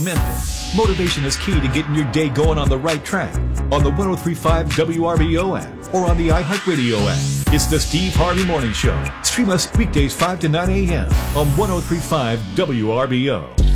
Memphis. Motivation is key to getting your day going on the right track. On the 103.5 WRBO app or on the iHeartRadio app. It's the Steve Harvey Morning Show. Stream us weekdays 5 to 9 a.m. on 103.5 WRBO.